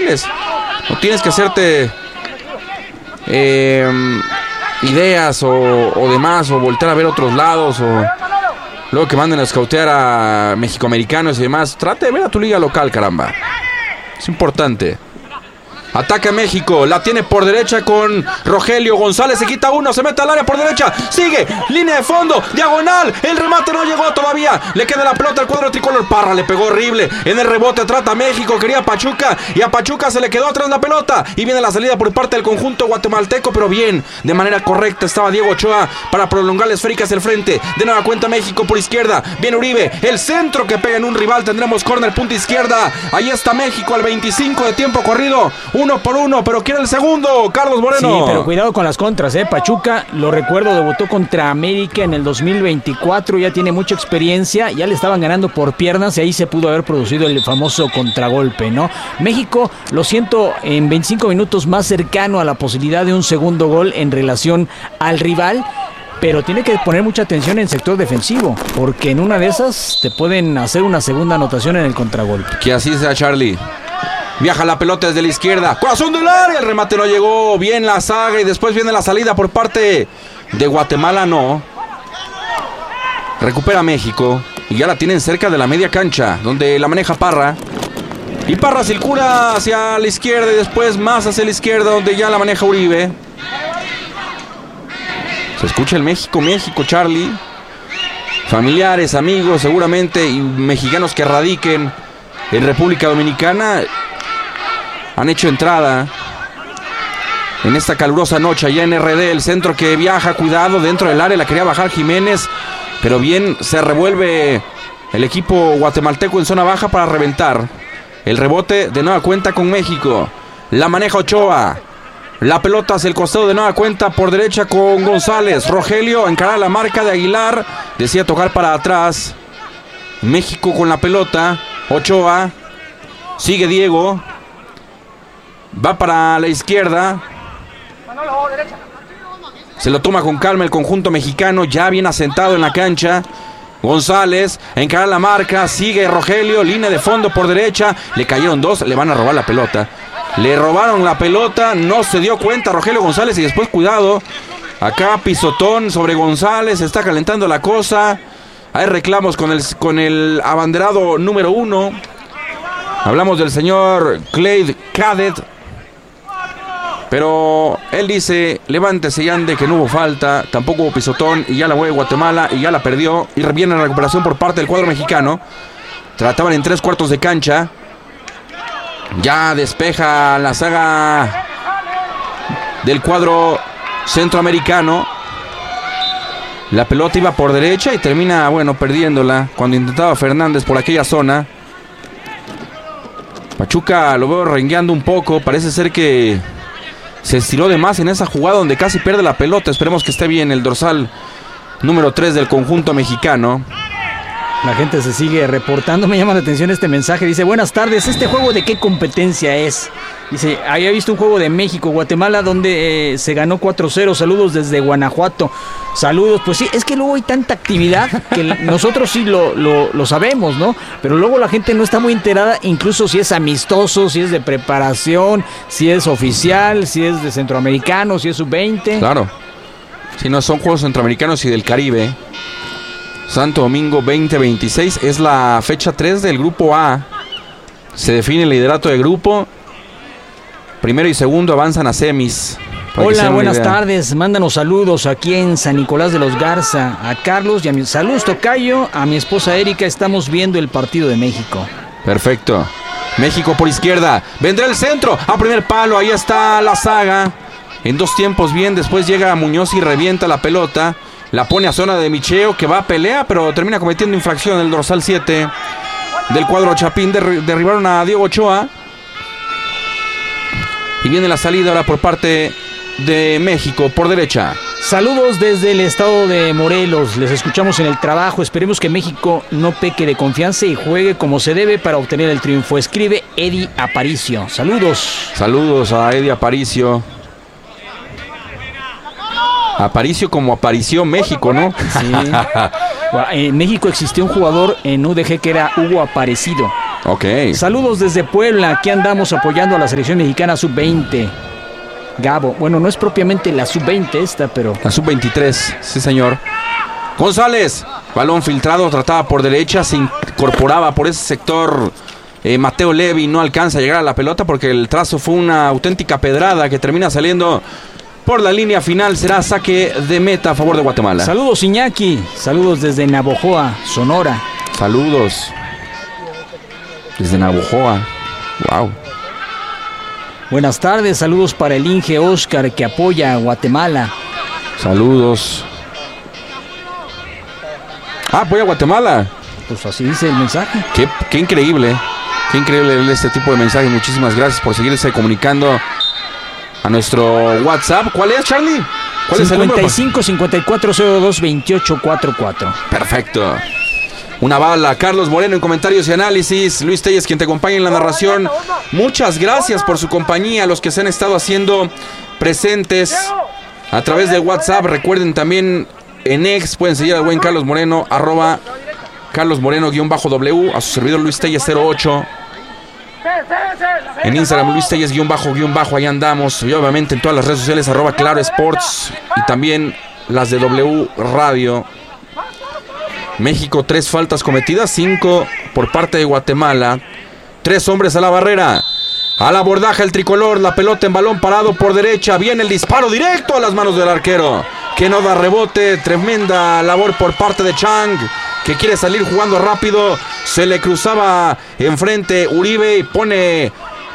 fáciles. No tienes que hacerte ideas o demás, o voltear a ver otros lados, o luego que manden a escautear a mexicoamericanos y demás. Trata de ver a tu liga local, caramba. Es importante. Ataca México, la tiene por derecha con Rogelio González, se quita uno, se mete al área por derecha, sigue, línea de fondo, diagonal, el remate no llegó todavía, le queda la pelota al cuadro tricolor. Parra le pegó horrible, en el rebote trata México, quería Pachuca, y a Pachuca se le quedó atrás la pelota, y viene la salida por parte del conjunto guatemalteco, pero bien, de manera correcta estaba Diego Ochoa para prolongar la esférica hacia el frente. De nueva cuenta México por izquierda, viene Uribe, el centro que pega en un rival, tendremos córner punta izquierda, ahí está México al 25 de tiempo corrido, 1-1, pero quiere el segundo, Carlos Moreno. Sí, pero cuidado con las contras, Pachuca, lo recuerdo, debutó contra América en el 2024, ya tiene mucha experiencia, ya le estaban ganando por piernas y ahí se pudo haber producido el famoso contragolpe, ¿no? México, lo siento, en 25 minutos más cercano a la posibilidad de un segundo gol en relación al rival, pero tiene que poner mucha atención en el sector defensivo, porque en una de esas te pueden hacer una segunda anotación en el contragolpe. Que así sea, Charlie. Viaja la pelota desde la izquierda, corazón del área, el remate no llegó, bien la saga y después viene la salida por parte de Guatemala, no. Recupera México y ya la tienen cerca de la media cancha, donde la maneja Parra. Y Parra circula hacia la izquierda y después más hacia la izquierda, donde ya la maneja Uribe. Se escucha el México, Charlie. Familiares, amigos, seguramente, y mexicanos que radiquen en República Dominicana han hecho entrada en esta calurosa noche allá en RD. El centro que viaja, cuidado, dentro del área, la quería bajar Jiménez, pero bien se revuelve el equipo guatemalteco en zona baja para reventar. El rebote de nueva cuenta con México, la maneja Ochoa, la pelota hacia el costado de nueva cuenta por derecha con González. Rogelio encara la marca de Aguilar, decía tocar para atrás. México con la pelota, Ochoa, sigue Diego, va para la izquierda, se lo toma con calma el conjunto mexicano, ya bien asentado en la cancha. González encara la marca, sigue Rogelio, línea de fondo por derecha, le cayeron dos, le van a robar la pelota. Le robaron la pelota, no se dio cuenta Rogelio González y después cuidado, acá pisotón sobre González, está calentando la cosa. Hay reclamos con el abanderado número 1. Hablamos del señor Clay Cadet, pero él dice, levántese y ande, que no hubo falta, tampoco hubo pisotón, y ya la mueve Guatemala, y ya la perdió, y viene la recuperación por parte del cuadro mexicano. Trataban en 3/4 de cancha. Ya despeja la saga del cuadro centroamericano. La pelota iba por derecha y termina, perdiéndola cuando intentaba Fernández por aquella zona. Pachuca lo veo rengueando un poco, parece ser que se estiró de más en esa jugada donde casi pierde la pelota. Esperemos que esté bien el dorsal número 3 del conjunto mexicano. La gente se sigue reportando, me llama la atención este mensaje, dice, buenas tardes, ¿este juego de qué competencia es? Dice, había visto un juego de México-Guatemala donde se ganó 4-0, saludos desde Guanajuato, saludos, pues sí, es que luego hay tanta actividad que nosotros sí lo sabemos, ¿no? Pero luego la gente no está muy enterada, incluso si es amistoso, si es de preparación, si es oficial, si es de centroamericano, si es sub-20. Claro, si no son juegos centroamericanos y del Caribe. Santo Domingo 2026 es la fecha 3 del grupo A. Se define el liderato de grupo. Primero y segundo avanzan a semis. Hola, buenas tardes. Mándanos saludos aquí en San Nicolás de los Garza. A Carlos y a mi saludos, tocayo. A mi esposa Erika, estamos viendo el partido de México. Perfecto. México por izquierda. Vendrá el centro. A primer palo. Ahí está la saga. En dos tiempos bien. Después llega Muñoz y revienta la pelota. La pone a zona de Micheo, que va a pelea, pero termina cometiendo infracción en el dorsal 7 del cuadro Chapín. Derribaron a Diego Ochoa. Y viene la salida ahora por parte de México, por derecha. Saludos desde el estado de Morelos. Les escuchamos en el trabajo. Esperemos que México no peque de confianza y juegue como se debe para obtener el triunfo. Escribe Eddie Aparicio. Saludos. Saludos a Eddie Aparicio. Aparicio como apareció México, ¿no? Sí. En México existió un jugador en UDG que era Hugo Aparecido. Ok. Saludos desde Puebla, aquí andamos apoyando a la selección mexicana sub-20. Gabo, bueno, no es propiamente la sub-20 esta, pero... La sub-23, sí señor. González, balón filtrado, trataba por derecha, se incorporaba por ese sector. Mateo Levi no alcanza a llegar a la pelota porque el trazo fue una auténtica pedrada que termina saliendo por la línea final. Será saque de meta a favor de Guatemala. Saludos Iñaki, saludos desde Navojoa, Sonora. Saludos desde Navojoa. Wow. Buenas tardes, saludos para el Inge Oscar que apoya a Guatemala. Saludos. Apoya a Guatemala. Pues así dice el mensaje. Qué increíble. Qué increíble leer este tipo de mensajes. Muchísimas gracias por seguirse comunicando a nuestro WhatsApp. ¿Cuál es, Charlie? ¿Cuál es el número? 55-5402-2844. Perfecto. Una bala, Carlos Moreno en comentarios y análisis. Luis Telles, quien te acompaña en la narración. Muchas gracias por su compañía, a los que se han estado haciendo presentes a través de WhatsApp. Recuerden también en X pueden seguir al buen Carlos Moreno, @ Carlos Moreno_W, a su servidor Luis Telles 08. En Instagram Luis Telles _, ahí andamos. Y obviamente en todas las redes sociales @Claro Sports y también las de W Radio. México 3 faltas cometidas, 5 por parte de Guatemala. 3 hombres a la barrera. Al abordaje el tricolor, la pelota en balón parado por derecha. Viene el disparo directo a las manos del arquero, que no da rebote. Tremenda labor por parte de Chang, que quiere salir jugando rápido. Se le cruzaba enfrente Uribe y pone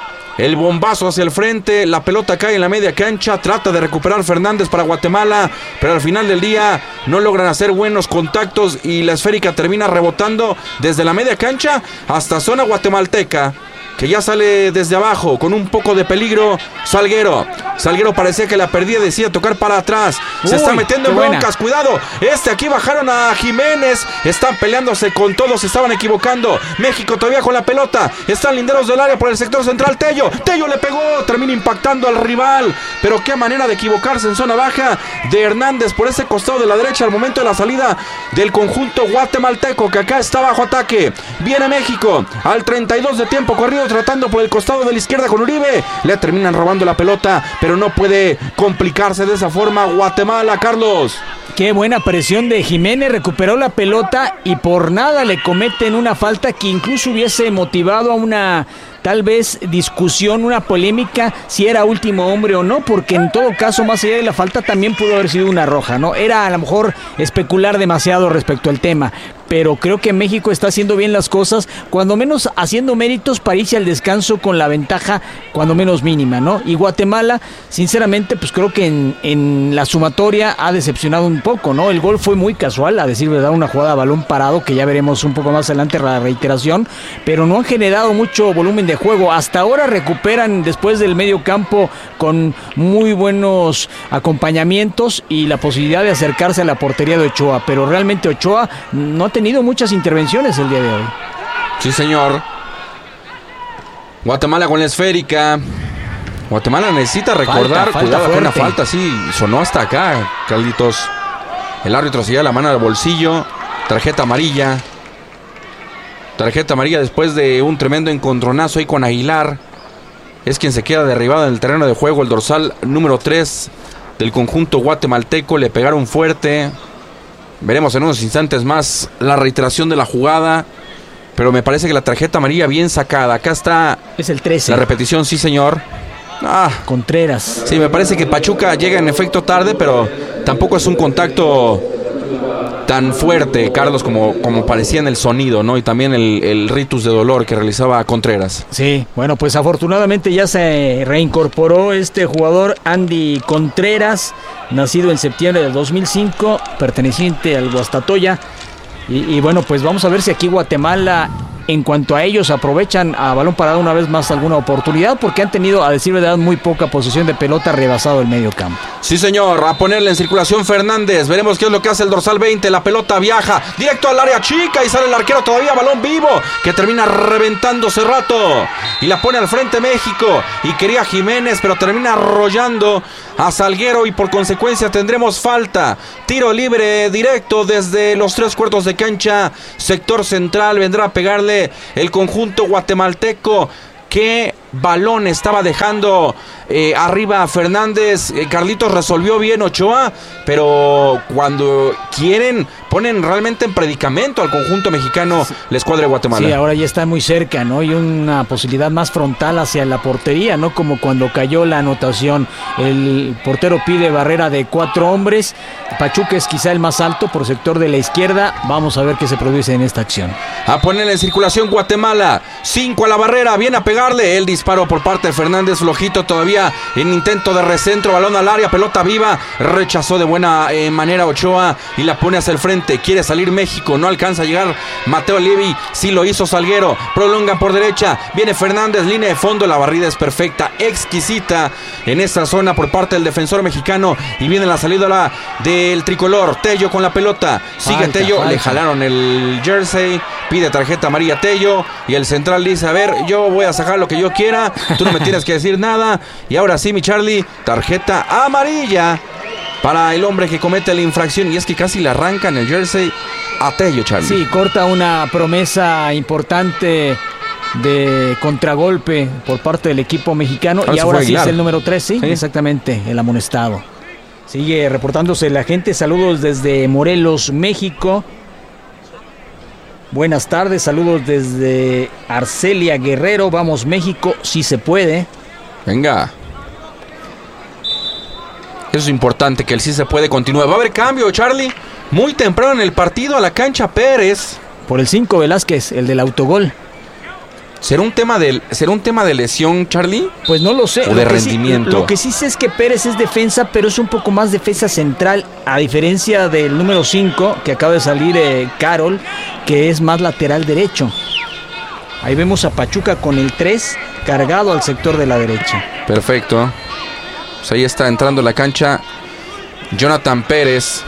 el bombazo hacia el frente. La pelota cae en la media cancha. Trata de recuperar Fernández para Guatemala, pero al final del día no logran hacer buenos contactos y la esférica termina rebotando desde la media cancha hasta zona guatemalteca, que ya sale desde abajo con un poco de peligro. Salguero parecía que la perdía, decía tocar para atrás. Se está metiendo en broncas, cuidado. Aquí bajaron a Jiménez. Están peleándose con todos, se estaban equivocando. México todavía con la pelota. Están linderos del área por el sector central. Tello le pegó, termina impactando al rival. Pero qué manera de equivocarse en zona baja de Hernández por ese costado de la derecha al momento de la salida del conjunto guatemalteco, que acá está bajo ataque. Viene México al 32 de tiempo corrido, tratando por el costado de la izquierda con Uribe. Le terminan robando la pelota, pero no puede complicarse de esa forma Guatemala, Carlos. Qué buena presión de Jiménez, recuperó la pelota y por nada le cometen una falta que incluso hubiese motivado a una tal vez discusión, una polémica, si era último hombre o no, porque en todo caso, más allá de la falta, también pudo haber sido una roja, ¿no? Era a lo mejor especular demasiado respecto al tema, pero creo que México está haciendo bien las cosas, cuando menos haciendo méritos para irse al descanso con la ventaja, cuando menos mínima, ¿no? Y Guatemala, sinceramente, pues creo que en la sumatoria ha decepcionado un poco, ¿no? El gol fue muy casual, a decir verdad, una jugada a balón parado, que ya veremos un poco más adelante la reiteración, pero no han generado mucho volumen de juego. Hasta ahora recuperan después del medio campo con muy buenos acompañamientos y la posibilidad de acercarse a la portería de Ochoa, pero realmente Ochoa no ha tenido muchas intervenciones el día de hoy. Sí, señor. Guatemala con la esférica. Guatemala necesita recordar, cuidado con una falta, sí, sonó hasta acá, Carlitos. El árbitro se lleva la mano al bolsillo. Tarjeta amarilla. Tarjeta amarilla después de un tremendo encontronazo ahí con Aguilar. Es quien se queda derribado en el terreno de juego, el dorsal número 3 del conjunto guatemalteco. Le pegaron fuerte. Veremos en unos instantes más la reiteración de la jugada, pero me parece que la tarjeta amarilla bien sacada. Acá está. Es el 13. La repetición, sí señor. Contreras. Sí, me parece que Pachuca llega en efecto tarde, pero tampoco es un contacto tan fuerte, Carlos, como parecía en el sonido, ¿no? Y también el ritus de dolor que realizaba Contreras. Sí, bueno, pues afortunadamente ya se reincorporó este jugador, Andy Contreras, nacido en septiembre del 2005, perteneciente al Guastatoya. Y bueno, pues vamos a ver si aquí Guatemala, en cuanto a ellos, aprovechan a balón parado una vez más alguna oportunidad, porque han tenido, a decir verdad, muy poca posesión de pelota, rebasado el medio campo. Sí, señor, a ponerle en circulación Fernández. Veremos qué es lo que hace el dorsal 20. La pelota viaja directo al área chica y sale el arquero todavía, balón vivo, que termina reventando Cerrato y la pone al frente México. Y quería Jiménez, pero termina arrollando a Salguero y por consecuencia tendremos falta. Tiro libre directo desde los 3 cuartos de cancha, sector central. Vendrá a pegarle pegarle el conjunto guatemalteco. Qué balón estaba dejando arriba Fernández. Carlitos resolvió bien Ochoa, pero cuando quieren ponen realmente en predicamento al conjunto mexicano, la escuadra de Guatemala. Sí, ahora ya está muy cerca, ¿no? Y una posibilidad más frontal hacia la portería, ¿no? Como cuando cayó la anotación. El portero pide barrera de 4 hombres. Pachuca es quizá el más alto por sector de la izquierda. Vamos a ver qué se produce en esta acción. A ponerle en circulación Guatemala. 5 a la barrera, viene a pegarle. El disparo por parte de Fernández, flojito todavía en intento de recentro, balón al área, pelota viva. Rechazó de buena manera Ochoa y la pone hacia el frente. Quiere salir México, no alcanza a llegar Mateo Levi, sí lo hizo Salguero, prolonga por derecha, viene Fernández, línea de fondo, la barrida es perfecta, exquisita en esta zona por parte del defensor mexicano y viene la salida del tricolor. Tello con la pelota, sigue Tello, le jalaron el jersey, pide tarjeta amarilla Tello y el central dice, a ver, yo voy a sacar lo que yo quiera, tú no me tienes que decir nada. Y ahora sí, mi Charlie, tarjeta amarilla para el hombre que comete la infracción, y es que casi le arrancan el jersey a Tello, Charlie. Sí, corta una promesa importante de contragolpe por parte del equipo mexicano. Y ahora sí es el número 3, ¿sí? Exactamente, el amonestado. Sigue reportándose la gente. Saludos desde Morelos, México. Buenas tardes, saludos desde Arcelia Guerrero. Vamos México, si se puede. Venga. Eso es importante, que el sí se puede continuar. Va a haber cambio, Charlie. Muy temprano en el partido a la cancha Pérez. Por el 5 Velázquez, el del autogol. ¿Será un tema de lesión, Charlie? Pues no lo sé. ¿O de rendimiento? Lo que sí sé es que Pérez es defensa, pero es un poco más defensa central, a diferencia del número 5, que acaba de salir Carol, que es más lateral derecho. Ahí vemos a Pachuca con el 3 cargado al sector de la derecha. Perfecto. Pues ahí está entrando a la cancha Jonathan Pérez,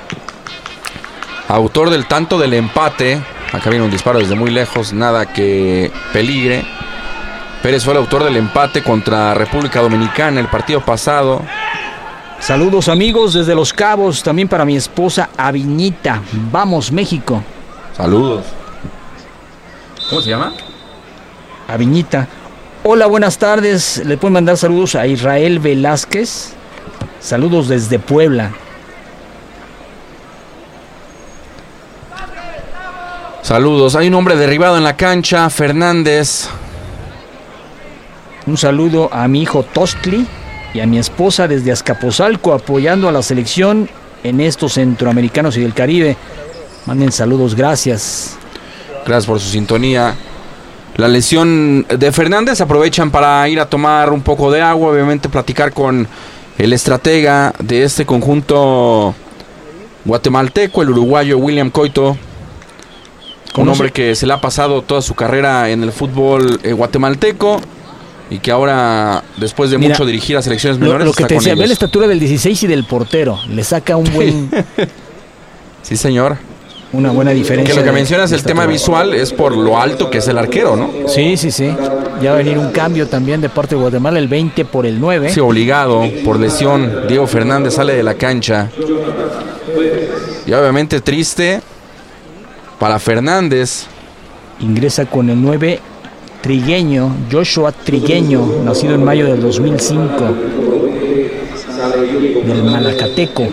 autor del tanto del empate. Acá viene un disparo desde muy lejos, nada que peligre. Pérez fue el autor del empate contra República Dominicana el partido pasado. Saludos amigos desde Los Cabos, también para mi esposa Aviñita. Vamos México. Saludos. ¿Cómo se llama? Aviñita. Hola, buenas tardes. Le pueden mandar saludos a Israel Velázquez. Saludos desde Puebla. Saludos. Hay un hombre derribado en la cancha, Fernández. Un saludo a mi hijo Tostli y a mi esposa desde Azcapotzalco, apoyando a la selección en estos centroamericanos y del Caribe. Manden saludos, gracias. Gracias por su sintonía. La lesión de Fernández, aprovechan para ir a tomar un poco de agua, obviamente platicar con el estratega de este conjunto guatemalteco, el uruguayo William Coito. Un hombre que se le ha pasado toda su carrera en el fútbol guatemalteco y que ahora, después de mucho dirigir a selecciones menores, lo que te decía, ve la estatura del 16 y del portero. Le saca un buen... Sí, señor. Una buena diferencia. Que lo que mencionas, el tema visual, es por lo alto que es el arquero, ¿no? Sí, sí, sí. Ya va a venir un cambio también de parte de Guatemala, el 20 por el 9. Sí, obligado, por lesión. Diego Fernández sale de la cancha. Y obviamente triste para Fernández. Ingresa con el 9 Trigueño, Joshua Trigueño, nacido en mayo del 2005, del Malacateco.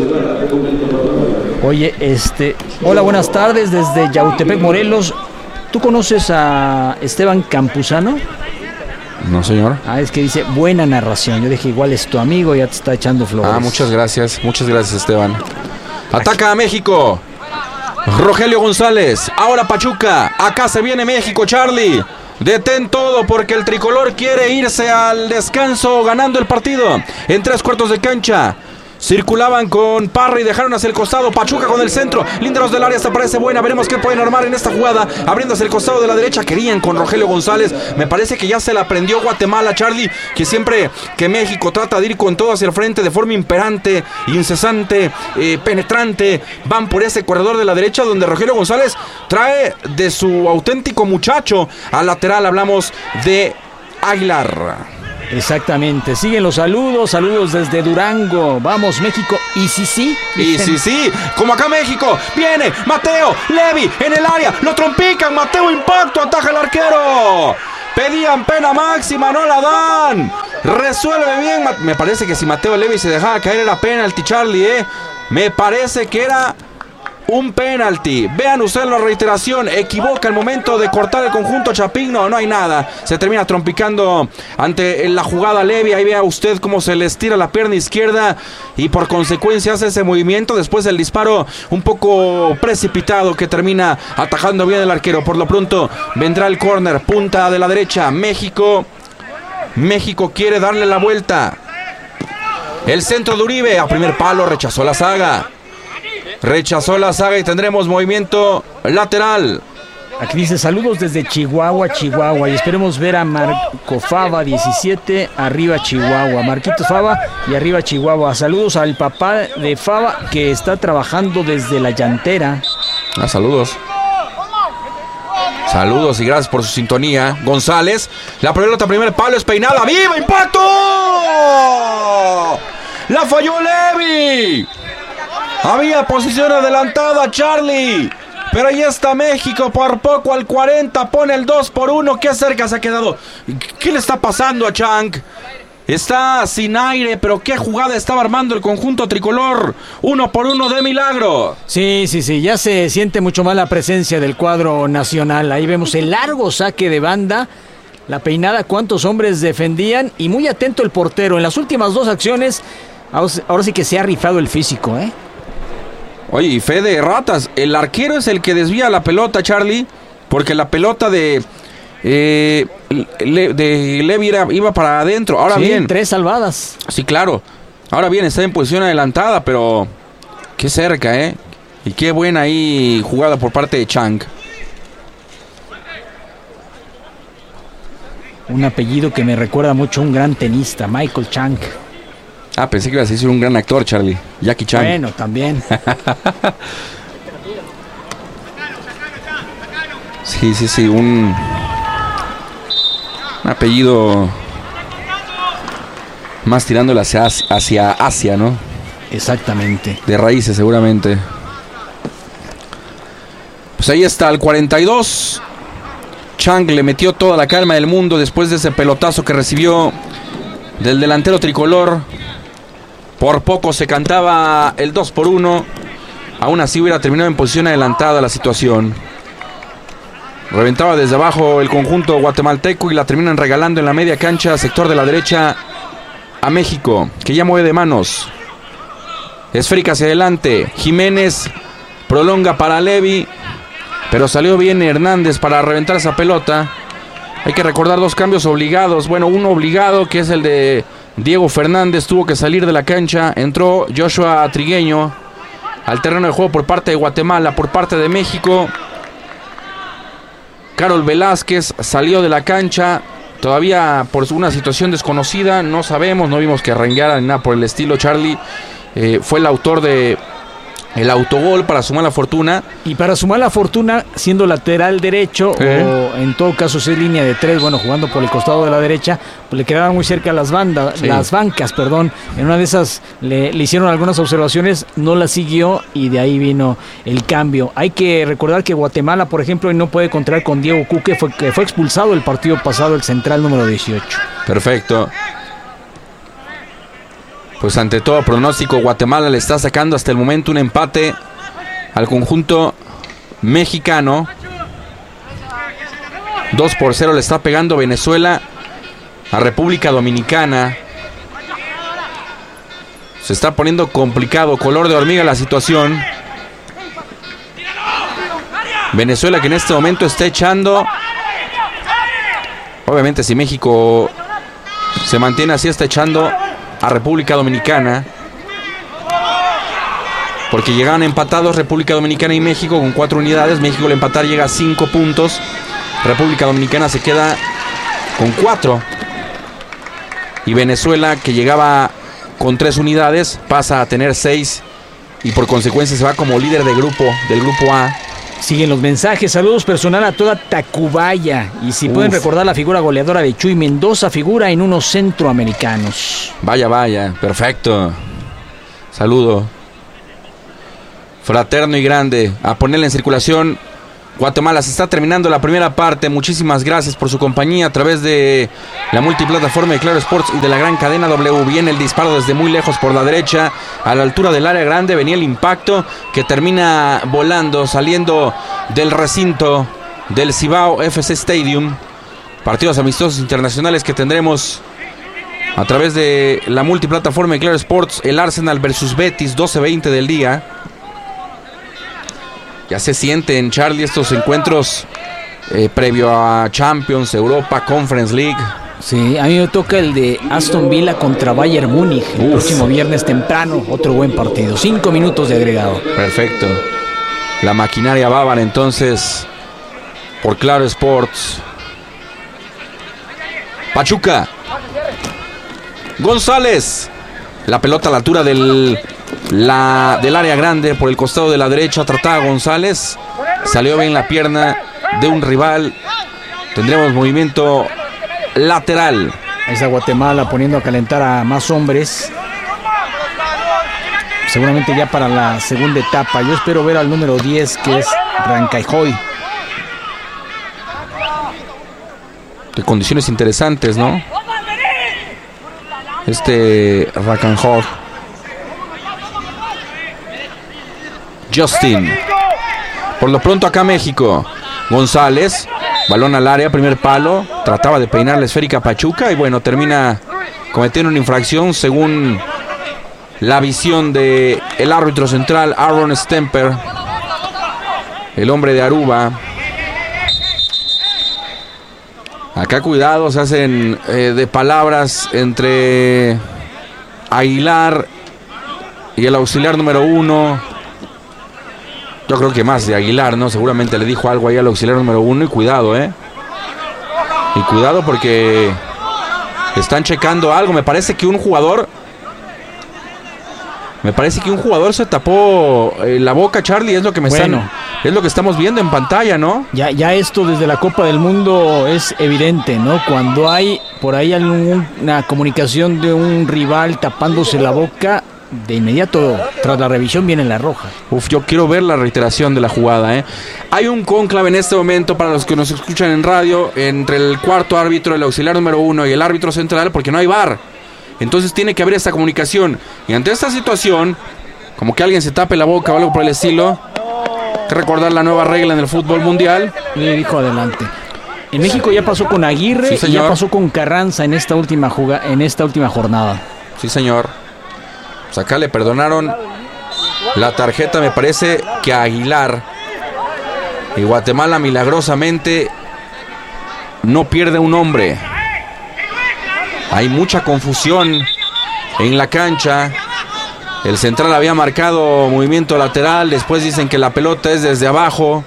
Oye, hola, buenas tardes desde Yautepec, Morelos. ¿Tú conoces a Esteban Campuzano? No, señor. Es que dice, buena narración. Yo dije, igual es tu amigo, ya te está echando flores. Muchas gracias, Esteban. Ataca a México. Rogelio González, ahora Pachuca. Acá se viene México, Charlie. Detén todo porque el tricolor quiere irse al descanso ganando el partido. En 3/4 de cancha. Circulaban con Parra y dejaron hacia el costado. Pachuca con el centro. Linderos del área, se parece buena. Veremos qué pueden armar en esta jugada. Abriendo hacia el costado de la derecha. Querían con Rogelio González. Me parece que ya se la aprendió Guatemala, Charlie. Que siempre que México trata de ir con todo hacia el frente de forma imperante, incesante, penetrante, van por ese corredor de la derecha donde Rogelio González trae de su auténtico muchacho. Al lateral hablamos de Aguilar. Exactamente, siguen los saludos desde Durango. Vamos México, y sí. Y sí, como acá México, viene Mateo Levi en el área, lo trompican, Mateo impacto, ataja el arquero. Pedían pena máxima, no la dan. Resuelve bien, me parece que si Mateo Levi se dejaba caer era penalti, Charlie, me parece que era un penalti. Vean ustedes la reiteración. Equivoca el momento de cortar el conjunto Chapín. No hay nada. Se termina trompicando ante la jugada Levi. Ahí vea usted cómo se le estira la pierna izquierda y por consecuencia hace ese movimiento. Después el disparo un poco precipitado que termina atajando bien el arquero. Por lo pronto vendrá el córner. Punta de la derecha. México quiere darle la vuelta. El centro de Uribe a primer palo. Rechazó la saga y tendremos movimiento lateral. Aquí dice saludos desde Chihuahua y esperemos ver a Marco Fava 17, arriba Chihuahua, Marquitos Fava y arriba Chihuahua. Saludos al papá de Fava que está trabajando desde la llantera. Saludos y gracias por su sintonía. González, la pelota primer palo es peinada, ¡viva impacto! La falló Levi. Había posición adelantada, Charlie. Pero ahí está México, por poco al 40, pone el 2-1. Qué cerca se ha quedado. ¿Qué le está pasando a Chang? Está sin aire, pero qué jugada estaba armando el conjunto tricolor. 1-1 de milagro. Sí, ya se siente mucho más la presencia del cuadro nacional. Ahí vemos el largo saque de banda. La peinada, cuántos hombres defendían. Y muy atento el portero. En las últimas dos acciones, ahora sí que se ha rifado el físico, Oye, y fe de ratas, el arquero es el que desvía la pelota, Charlie, porque la pelota de Levi iba para adentro. Ahora bien, 3 salvadas. Sí, claro. Ahora bien, está en posición adelantada, pero qué cerca, y qué buena ahí jugada por parte de Chang. Un apellido que me recuerda mucho a un gran tenista, Michael Chang. Pensé que ibas a decir un gran actor, Charlie. Jackie Chan. Bueno, también. Sí, un apellido más tirándole hacia Asia, ¿no? Exactamente. De raíces, seguramente. Pues ahí está, el 42. Chang le metió toda la calma del mundo después de ese pelotazo que recibió del delantero tricolor. Por poco se cantaba el 2-1. Aún así hubiera terminado en posición adelantada la situación. Reventaba desde abajo el conjunto guatemalteco y la terminan regalando en la media cancha, sector de la derecha, a México, que ya mueve de manos. Esférica hacia adelante. Jiménez prolonga para Levi, pero salió bien Hernández para reventar esa pelota. Hay que recordar 2 cambios obligados. Bueno, uno obligado, que es el de Diego Fernández, tuvo que salir de la cancha. Entró Joshua Trigueño al terreno de juego por parte de Guatemala. Por parte de México, Carol Velázquez salió de la cancha. Todavía por una situación desconocida, no sabemos, no vimos que arrancara ni nada por el estilo. Charlie fue el autor de el autogol para sumar la fortuna. Y para sumar la fortuna, siendo lateral derecho, o en todo caso si es línea de 3, bueno, jugando por el costado de la derecha, pues le quedaban muy cerca las bancas, En una de esas le hicieron algunas observaciones, no las siguió y de ahí vino el cambio. Hay que recordar que Guatemala, por ejemplo, hoy no puede contar con Diego Cuque, que fue expulsado el partido pasado, el central número 18. Perfecto. Pues ante todo pronóstico, Guatemala le está sacando hasta el momento un empate al conjunto mexicano. 2-0 le está pegando Venezuela a República Dominicana. Se está poniendo complicado, color de hormiga la situación. Venezuela que en este momento está echando. Obviamente si México se mantiene así, está echando a República Dominicana, porque llegaban empatados República Dominicana y México con 4 unidades. México al empatar llega a 5 puntos. República Dominicana se queda con 4. Y Venezuela, que llegaba con 3 unidades, pasa a tener 6 y por consecuencia se va como líder del grupo A. Siguen los mensajes. Saludos personal a toda Tacubaya. Y si pueden recordar la figura goleadora de Chuy Mendoza, figura en unos centroamericanos. Vaya, perfecto. Saludo fraterno y grande. A ponerla en circulación. Guatemala, se está terminando la primera parte. Muchísimas gracias por su compañía a través de la multiplataforma de Claro Sports y de la gran cadena W. Viene el disparo desde muy lejos por la derecha, a la altura del área grande. Venía el impacto que termina volando, saliendo del recinto del Cibao FC Stadium. Partidos amistosos internacionales que tendremos a través de la multiplataforma de Claro Sports. El Arsenal versus Betis, 12:20 del día. Ya se sienten, Charlie, estos encuentros previo a Champions, Europa, Conference League. Sí, a mí me toca el de Aston Villa contra Bayern Múnich el próximo viernes temprano. Otro buen partido, 5 minutos de agregado. Perfecto. La maquinaria bávara entonces por Claro Sports. Pachuca. González. La pelota a la altura del área grande por el costado de la derecha. Trataba González. Salió bien la pierna de un rival. Tendremos movimiento lateral. Esa Guatemala poniendo a calentar a más hombres. Seguramente ya para la segunda etapa. Yo espero ver al número 10, que es Rancaijoy. De condiciones interesantes, ¿no? Racanjog. Justin. Por lo pronto acá México. González. Balón al área, primer palo. Trataba de peinar la esférica Pachuca. Y bueno, termina cometiendo una infracción según la visión de el árbitro central, Aaron Stemper. El hombre de Aruba. Acá cuidado, se hacen de palabras entre Aguilar y el auxiliar número 1. Yo creo que más de Aguilar, ¿no? Seguramente le dijo algo ahí al auxiliar número 1. Y cuidado, Y cuidado porque están checando algo. Me parece que un jugador se tapó la boca, Charlie. Es lo que es lo que estamos viendo en pantalla, ¿no? Ya esto desde la Copa del Mundo es evidente, ¿no? Cuando hay por ahí una comunicación de un rival tapándose la boca, de inmediato tras la revisión viene la roja. Yo quiero ver la reiteración de la jugada, Hay un cónclave en este momento para los que nos escuchan en radio entre el cuarto árbitro, el auxiliar número 1 y el árbitro central, porque no hay VAR. Entonces tiene que haber esta comunicación. Y ante esta situación, como que alguien se tape la boca o algo por el estilo, hay que recordar la nueva regla en el fútbol mundial. Le dijo adelante. En México ya pasó con Aguirre, sí, y ya pasó con Carranza en esta última jornada. Sí, señor. Pues acá le perdonaron la tarjeta, me parece que a Aguilar. Y Guatemala milagrosamente no pierde un hombre. Hay mucha confusión en la cancha. El central había marcado movimiento lateral. Después dicen que la pelota es desde abajo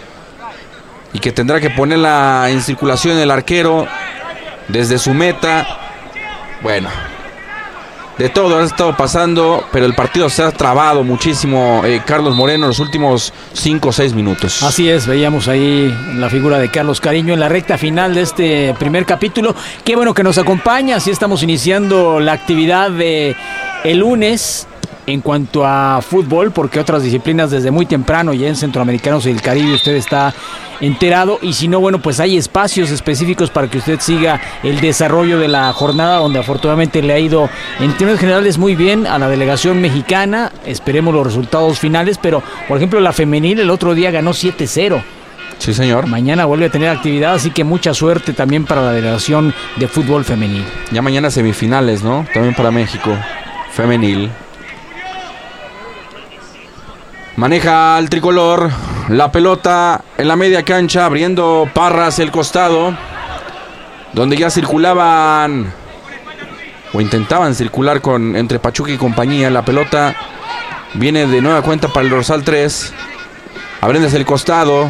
y que tendrá que ponerla en circulación el arquero desde su meta. Bueno, de todo ha estado pasando, pero el partido se ha trabado muchísimo, Carlos Moreno, en los últimos 5 o 6 minutos. Así es, veíamos ahí la figura de Carlos Cariño en la recta final de este primer capítulo. Qué bueno que nos acompaña, así estamos iniciando la actividad de el lunes en cuanto a fútbol, porque otras disciplinas desde muy temprano, ya en Centroamericanos y el Caribe usted está enterado, y si no, bueno, pues hay espacios específicos para que usted siga el desarrollo de la jornada, donde afortunadamente le ha ido en términos generales muy bien a la delegación mexicana. Esperemos los resultados finales, pero por ejemplo la femenil el otro día ganó 7-0. Sí, señor. Mañana vuelve a tener actividad, así que mucha suerte también para la delegación de fútbol femenil. Ya mañana semifinales, ¿no? También para México, femenil. Maneja el tricolor, la pelota en la media cancha, abriendo Parras el costado, donde ya circulaban o intentaban circular entre Pachuca y compañía. La pelota viene de nueva cuenta para el dorsal 3, abriéndose el costado,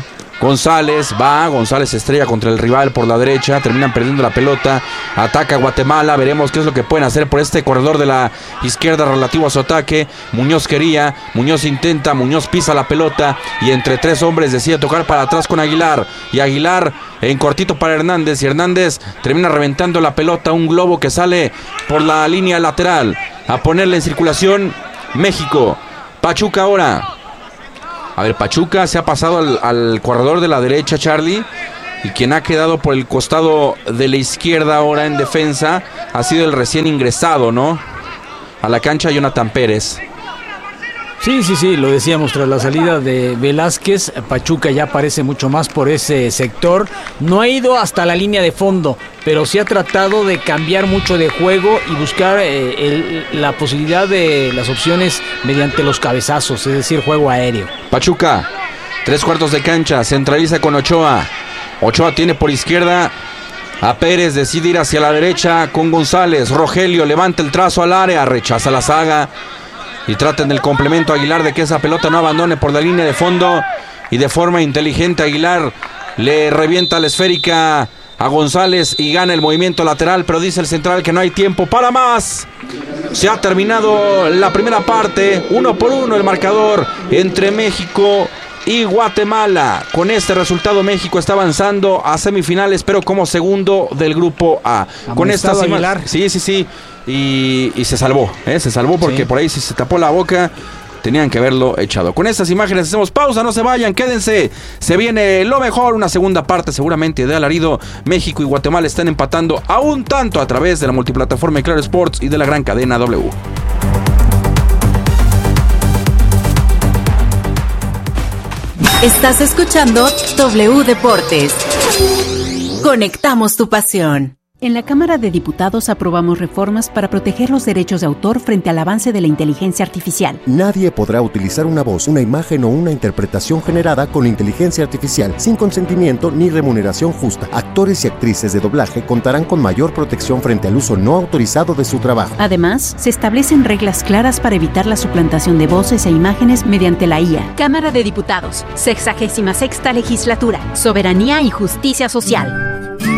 González se estrella contra el rival por la derecha, terminan perdiendo la pelota, ataca Guatemala, veremos qué es lo que pueden hacer por este corredor de la izquierda relativo a su ataque. Muñoz quería, Muñoz intenta, Muñoz pisa la pelota y entre 3 hombres decide tocar para atrás con Aguilar, y Aguilar en cortito para Hernández, y Hernández termina reventando la pelota, un globo que sale por la línea lateral, a ponerle en circulación México. Pachuca ahora. A ver, Pachuca se ha pasado al corredor de la derecha, Charlie, y quien ha quedado por el costado de la izquierda ahora en defensa ha sido el recién ingresado, ¿no? A la cancha, Jonathan Pérez. Sí, lo decíamos, tras la salida de Velázquez, Pachuca ya aparece mucho más por ese sector. No ha ido hasta la línea de fondo, pero sí ha tratado de cambiar mucho de juego y buscar la posibilidad de las opciones mediante los cabezazos, es decir, juego aéreo. Pachuca, 3/4 de cancha, centraliza con Ochoa. Ochoa tiene por izquierda a Pérez, decide ir hacia la derecha con González. Rogelio levanta el trazo al área, rechaza la saga. Y trata en el complemento Aguilar de que esa pelota no abandone por la línea de fondo. Y de forma inteligente Aguilar le revienta la esférica a González y gana el movimiento lateral. Pero dice el central que no hay tiempo para más. Se ha terminado la primera parte. 1-1 el marcador entre México y Guatemala. Con este resultado México está avanzando a semifinales, pero como segundo del grupo A. Con esta Aguilar. Sí. Y se salvó, se salvó porque por ahí se tapó la boca. Tenían que haberlo echado. Con estas imágenes hacemos pausa, no se vayan, quédense. Se viene lo mejor, una segunda parte seguramente de alarido. México y Guatemala están empatando a un tanto a través de la multiplataforma de Claro Sports y de la gran cadena W. Estás escuchando W Deportes. Conectamos tu pasión. En la Cámara de Diputados aprobamos reformas para proteger los derechos de autor frente al avance de la inteligencia artificial. Nadie podrá utilizar una voz, una imagen o una interpretación generada con inteligencia artificial sin consentimiento ni remuneración justa. Actores y actrices de doblaje contarán con mayor protección frente al uso no autorizado de su trabajo. Además, se establecen reglas claras para evitar la suplantación de voces e imágenes mediante la IA. Cámara de Diputados, 66ª Legislatura, Soberanía y Justicia Social.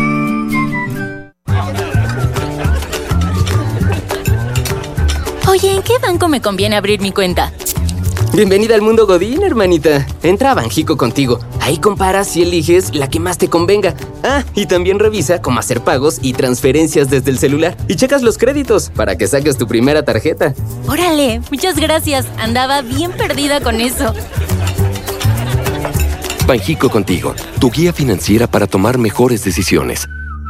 Oye, ¿en qué banco me conviene abrir mi cuenta? Bienvenida al mundo Godín, hermanita. Entra a Banjico Contigo. Ahí comparas y eliges la que más te convenga. Ah, y también revisa cómo hacer pagos y transferencias desde el celular. Y checas los créditos para que saques tu primera tarjeta. Órale, muchas gracias. Andaba bien perdida con eso. Banjico Contigo, tu guía financiera para tomar mejores decisiones.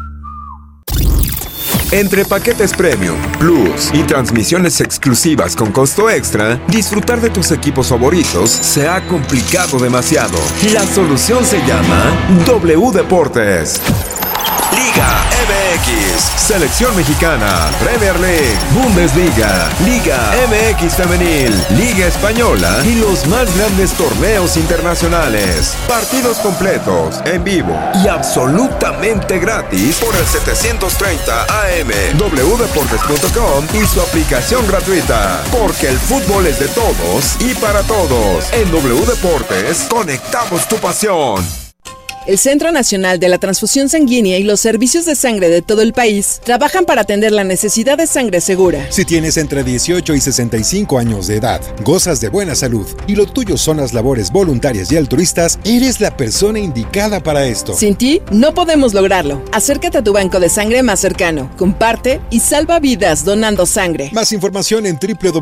Entre paquetes Premium, Plus y transmisiones exclusivas con costo extra, disfrutar de tus equipos favoritos se ha complicado demasiado. La solución se llama W Deportes. Liga MX, Selección Mexicana, Premier League, Bundesliga, Liga MX Femenil, Liga Española y los más grandes torneos internacionales. Partidos completos, en vivo y absolutamente gratis por el 730 AM, wdeportes.com y su aplicación gratuita. Porque el fútbol es de todos y para todos. En W Deportes, conectamos tu pasión. El Centro Nacional de la Transfusión Sanguínea y los servicios de sangre de todo el país trabajan para atender la necesidad de sangre segura. Si tienes entre 18 y 65 años de edad, gozas de buena salud y lo tuyo son las labores voluntarias y altruistas, eres la persona indicada para esto. Sin ti, no podemos lograrlo. Acércate a tu banco de sangre más cercano, comparte y salva vidas donando sangre. Más información en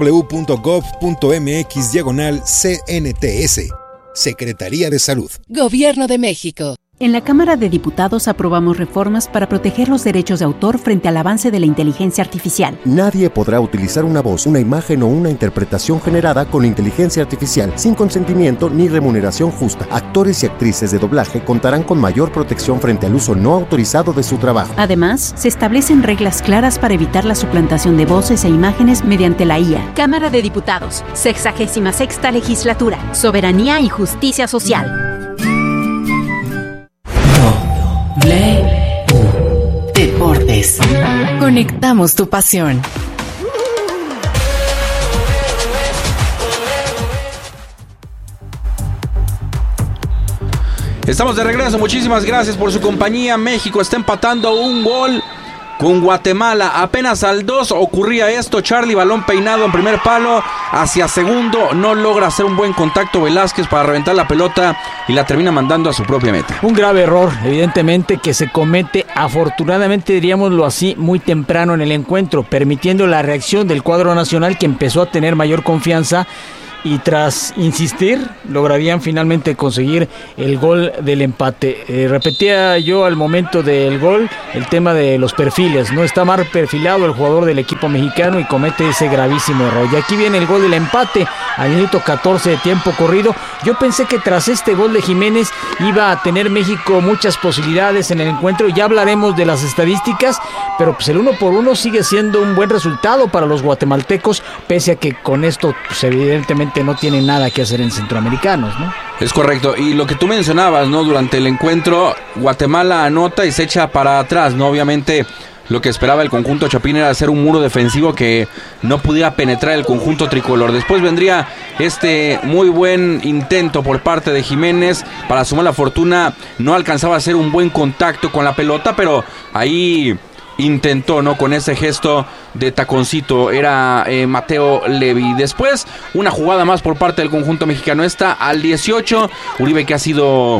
www.gov.mx/CNTS. Secretaría de Salud. Gobierno de México. En la Cámara de Diputados aprobamos reformas para proteger los derechos de autor frente al avance de la inteligencia artificial. Nadie podrá utilizar una voz, una imagen o una interpretación generada con inteligencia artificial sin consentimiento ni remuneración justa. Actores y actrices de doblaje contarán con mayor protección frente al uso no autorizado de su trabajo. Además, se establecen reglas claras para evitar la suplantación de voces e imágenes mediante la IA. Cámara de Diputados, 66ª Legislatura, Soberanía y Justicia Social. Deportes. Conectamos tu pasión. Estamos de regreso, muchísimas gracias por su compañía. México está empatando 1 gol con Guatemala. Apenas al 2 ocurría esto. Charlie, balón peinado en primer palo hacia segundo. No logra hacer un buen contacto Velázquez para reventar la pelota y la termina mandando a su propia meta. Un grave error, evidentemente, que se comete, afortunadamente diríamoslo así, muy temprano en el encuentro, permitiendo la reacción del cuadro nacional, que empezó a tener mayor confianza. Y tras insistir, lograrían finalmente conseguir el gol del empate. Repetía yo al momento del gol el tema de los perfiles. No está mal perfilado el jugador del equipo mexicano y comete ese gravísimo error. Y aquí viene el gol del empate al minuto 14 de tiempo corrido. Yo pensé que tras este gol de Jiménez iba a tener México muchas posibilidades en el encuentro. Ya hablaremos de las estadísticas, pero pues el 1-1 sigue siendo un buen resultado para los guatemaltecos, pese a que con esto pues evidentemente no tienen nada que hacer en centroamericanos, ¿no? Es correcto, y lo que tú mencionabas, ¿no? Durante el encuentro, Guatemala anota y se echa para atrás, ¿no? Obviamente, lo que esperaba el conjunto chapín era hacer un muro defensivo que no pudiera penetrar el conjunto tricolor. Después vendría este muy buen intento por parte de Jiménez. Para su mala fortuna, no alcanzaba a hacer un buen contacto con la pelota, pero ahí intentó, ¿no? Con ese gesto de taconcito, era Mateo Levi. Después, una jugada más por parte del conjunto mexicano. Esta al 18, Uribe, que ha sido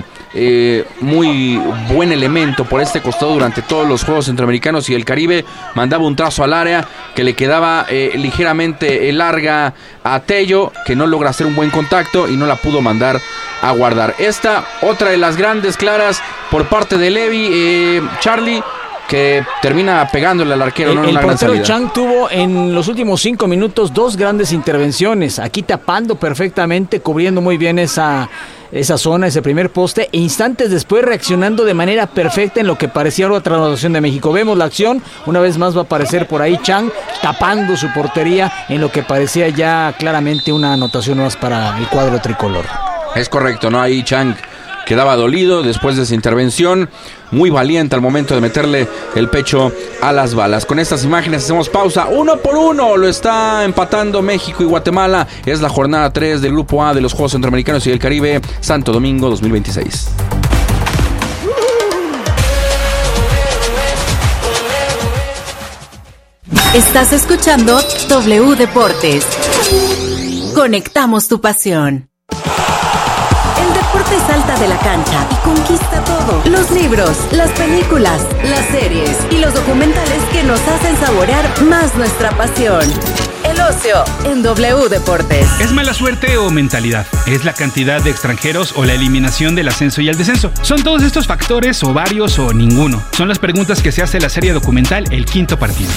muy buen elemento por este costado durante todos los Juegos Centroamericanos y el Caribe, mandaba un trazo al área que le quedaba ligeramente larga a Tello, que no logra hacer un buen contacto y no la pudo mandar a guardar. Esta, otra de las grandes claras por parte de Levi, Charlie, que termina pegándole al arquero. El portero Chang tuvo en los últimos 5 minutos 2 grandes intervenciones, aquí tapando perfectamente, cubriendo muy bien esa zona, ese primer poste, e instantes después reaccionando de manera perfecta en lo que parecía otra anotación de México. Vemos la acción, una vez más va a aparecer por ahí Chang tapando su portería en lo que parecía ya claramente una anotación más para el cuadro tricolor. Es correcto, ¿no? Ahí Chang quedaba dolido después de esa intervención, muy valiente al momento de meterle el pecho a las balas. Con estas imágenes hacemos pausa. 1-1 lo está empatando México y Guatemala. Es la jornada 3 del Grupo A de los Juegos Centroamericanos y del Caribe, Santo Domingo 2026. Estás escuchando W Deportes. Conectamos tu pasión. Salta de la cancha y conquista todo. Los libros, las películas, las series y los documentales que nos hacen saborear más nuestra pasión. El ocio en W Deportes. ¿Es mala suerte o mentalidad? ¿Es la cantidad de extranjeros o la eliminación del ascenso y el descenso? ¿Son todos estos factores o varios o ninguno? Son las preguntas que se hace la serie documental El Quinto Partido.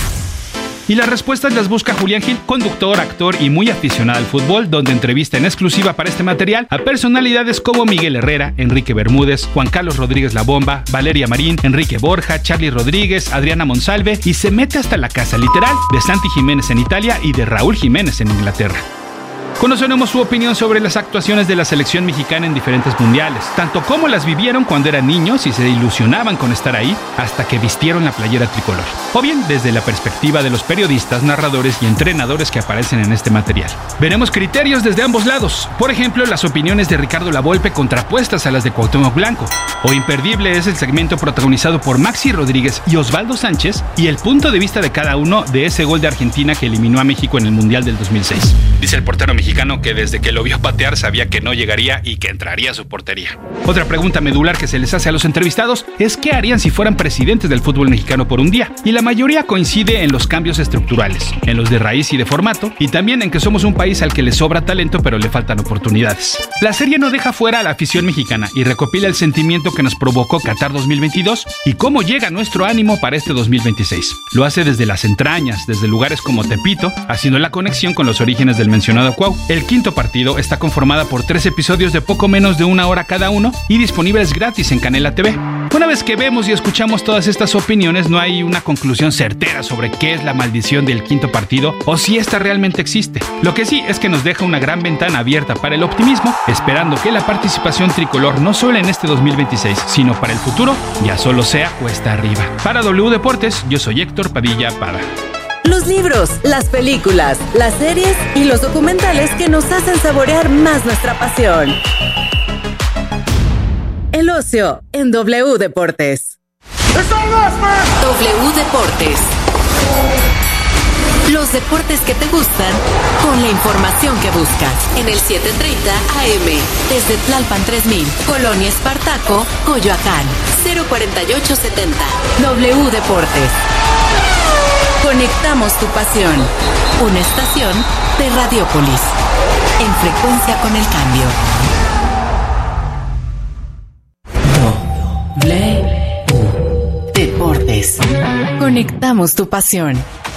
Y las respuestas las busca Julián Gil, conductor, actor y muy aficionado al fútbol, donde entrevista en exclusiva para este material a personalidades como Miguel Herrera, Enrique Bermúdez, Juan Carlos Rodríguez La Bomba, Valeria Marín, Enrique Borja, Charlie Rodríguez, Adriana Monsalve, y se mete hasta la casa literal de Santi Jiménez en Italia y de Raúl Jiménez en Inglaterra. Conoceremos su opinión sobre las actuaciones de la selección mexicana en diferentes mundiales, tanto como las vivieron cuando eran niños y se ilusionaban con estar ahí hasta que vistieron la playera tricolor, o bien desde la perspectiva de los periodistas, narradores y entrenadores que aparecen en este material. Veremos criterios desde ambos lados, por ejemplo, las opiniones de Ricardo Lavolpe contrapuestas a las de Cuauhtémoc Blanco, o imperdible es el segmento protagonizado por Maxi Rodríguez y Osvaldo Sánchez y el punto de vista de cada uno de ese gol de Argentina que eliminó a México en el Mundial del 2006. Dice el portero mexicano que desde que lo vio patear sabía que no llegaría y que entraría a su portería. Otra pregunta medular que se les hace a los entrevistados es qué harían si fueran presidentes del fútbol mexicano por un día, y la mayoría coincide en los cambios estructurales, en los de raíz y de formato, y también en que somos un país al que le sobra talento pero le faltan oportunidades. La serie no deja fuera a la afición mexicana y recopila el sentimiento que nos provocó Qatar 2022 y cómo llega nuestro ánimo para este 2026. Lo hace desde las entrañas, desde lugares como Tepito, haciendo la conexión con los orígenes del mencionado Cuau. El Quinto Partido está conformada por 3 episodios de poco menos de 1 hora cada uno y disponibles gratis en Canela TV. Una vez que vemos y escuchamos todas estas opiniones, no hay una conclusión certera sobre qué es la maldición del Quinto Partido o si esta realmente existe. Lo que sí es que nos deja una gran ventana abierta para el optimismo, esperando que la participación tricolor no solo en este 2026, sino para el futuro, ya solo sea cuesta arriba. Para W Deportes, yo soy Héctor Padilla Pada. Los libros, las películas, las series y los documentales que nos hacen saborear más nuestra pasión. El ocio en W Deportes. W Deportes. Los deportes que te gustan con la información que buscas. En el 730 AM. Desde Tlalpan 3000, Colonia Espartaco, Coyoacán. 04870. W Deportes. Conectamos tu pasión. Una estación de Radiopolis. En frecuencia con el cambio. W Deportes. Conectamos tu pasión.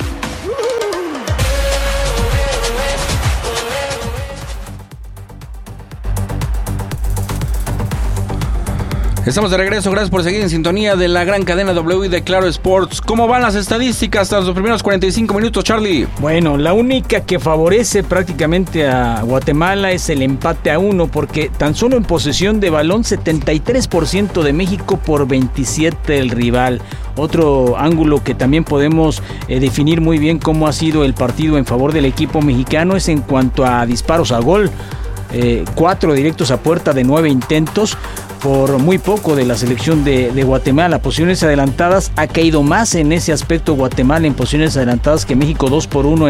Estamos de regreso, gracias por seguir en sintonía de la gran cadena W y de Claro Sports. ¿Cómo van las estadísticas tras los primeros 45 minutos, Charlie? Bueno, la única que favorece prácticamente a Guatemala es el empate a 1, porque tan solo en posesión de balón 73% de México por 27 del rival. Otro ángulo que también podemos definir muy bien cómo ha sido el partido en favor del equipo mexicano es en cuanto a disparos a gol. 4 directos a puerta de 9 intentos, por muy poco de la selección de Guatemala. Posiciones adelantadas ha caído más en ese aspecto Guatemala en posiciones adelantadas que México, 2-1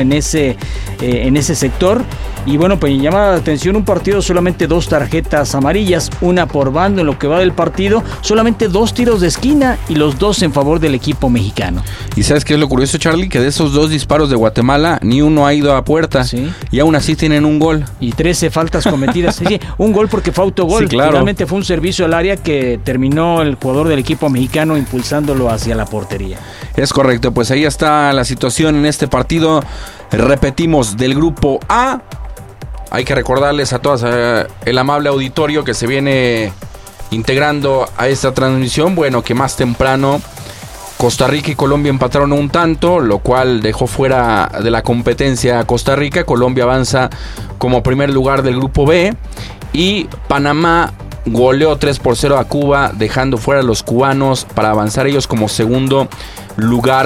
en ese sector. Y bueno, pues llama la atención un partido, solamente 2 tarjetas amarillas, una por bando en lo que va del partido, solamente 2 tiros de esquina y los 2 en favor del equipo mexicano. ¿Y sabes qué es lo curioso, Charlie? Que de esos 2 disparos de Guatemala, ni uno ha ido a puerta. ¿Sí? Y aún así tienen un gol. Y 13 faltas cometidas. Sí, un gol porque fue autogol. Sí, claro. Finalmente fue un servicio al área que terminó el jugador del equipo mexicano impulsándolo hacia la portería. Es correcto, pues ahí está la situación en este partido. Repetimos, del grupo A. Hay que recordarles a todas el amable auditorio que se viene integrando a esta transmisión. Bueno, que más temprano Costa Rica y Colombia empataron un tanto, lo cual dejó fuera de la competencia a Costa Rica. Colombia avanza como primer lugar del grupo B. Y Panamá goleó 3-0 a Cuba, dejando fuera a los cubanos para avanzar ellos como segundo lugar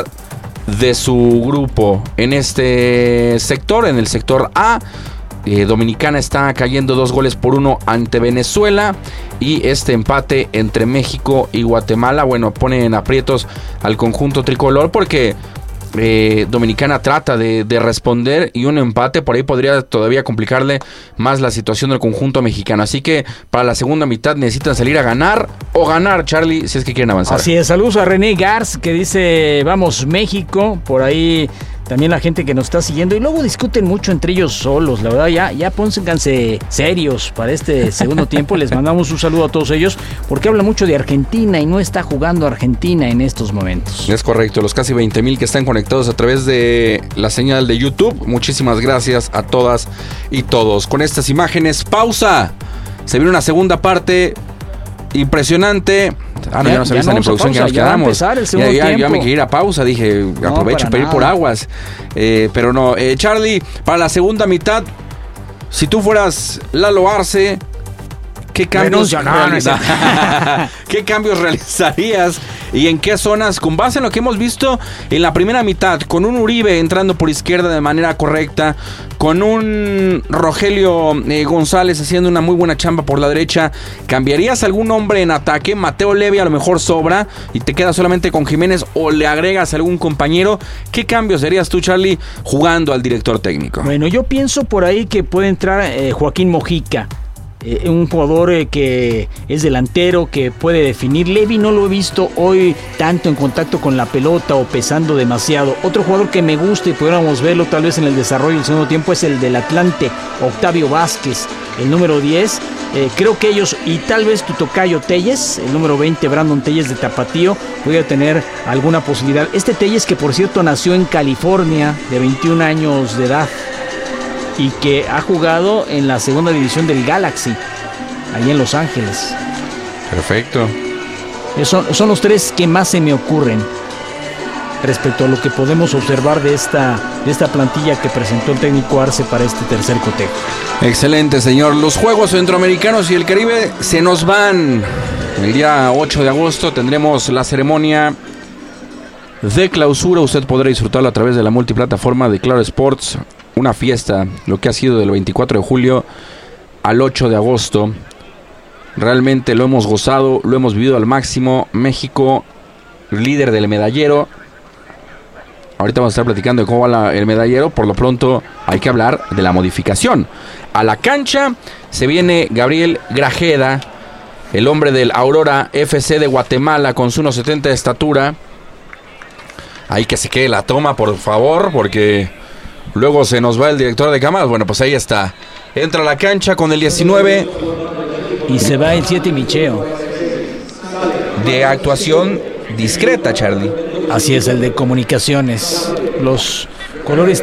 de su grupo. En este sector, en el sector A, Dominicana está cayendo 2-1 ante Venezuela, y este empate entre México y Guatemala, bueno, pone en aprietos al conjunto tricolor, porque Dominicana trata de responder, y un empate por ahí podría todavía complicarle más la situación del conjunto mexicano. Así que para la segunda mitad necesitan salir a ganar o ganar, Charlie, si es que quieren avanzar. Así es, saludos a René Garz, que dice vamos México. Por ahí también la gente que nos está siguiendo, y luego discuten mucho entre ellos solos. La verdad, ya pónganse serios para este segundo tiempo. Les mandamos un saludo a todos ellos, porque habla mucho de Argentina y no está jugando Argentina en estos momentos. Es correcto, los casi 20,000 que están conectados a través de la señal de YouTube. Muchísimas gracias a todas y todos. Con estas imágenes, pausa. Se viene una segunda parte impresionante. No, ya nos avisan en producción que nos quedamos. Ya me quería ir a pausa, dije, aprovecho para ir por aguas. Pero no, Charlie, para la segunda mitad, si tú fueras Lalo Arce, ¿qué cambios ¿qué cambios realizarías y en qué zonas? Con base en lo que hemos visto en la primera mitad, con un Uribe entrando por izquierda de manera correcta, con un Rogelio González haciendo una muy buena chamba por la derecha, ¿cambiarías algún hombre en ataque? Mateo Levy a lo mejor sobra y te quedas solamente con Jiménez, o le agregas a algún compañero. ¿Qué cambios harías tú, Charlie, jugando al director técnico? Bueno, yo pienso por ahí que puede entrar Joaquín Mojica. Un jugador que es delantero, que puede definir. Levy no lo he visto hoy tanto en contacto con la pelota o pesando demasiado. Otro jugador que me gusta y pudiéramos verlo tal vez en el desarrollo del segundo tiempo es el del Atlante, Octavio Vázquez, el número 10. Creo que ellos, y tal vez tu tocayo Telles, el número 20, Brandon Telles de Tapatío, pudiera tener alguna posibilidad. Este Telles, que por cierto nació en California, de 21 años de edad, y que ha jugado en la segunda división del Galaxy, allí en Los Ángeles. Perfecto. Son los 3 que más se me ocurren respecto a lo que podemos observar de esta plantilla que presentó el técnico Arce para este tercer cotejo. Excelente, señor. Los Juegos Centroamericanos y el Caribe se nos van. El día 8 de agosto tendremos la ceremonia de clausura. Usted podrá disfrutarlo a través de la multiplataforma de Claro Sports. Una fiesta, lo que ha sido del 24 de julio al 8 de agosto. Realmente lo hemos gozado, lo hemos vivido al máximo. México, líder del medallero. Ahorita vamos a estar platicando de cómo va el medallero. Por lo pronto hay que hablar de la modificación. A la cancha se viene Gabriel Grajeda, el hombre del Aurora FC de Guatemala, con su 1.70 de estatura. Ahí que se quede la toma, por favor, porque luego se nos va el director de cámaras. Bueno, pues ahí está. Entra a la cancha con el 19. Y se va el 7 Micheo. De actuación discreta, Charlie. Así es, el de comunicaciones. Los colores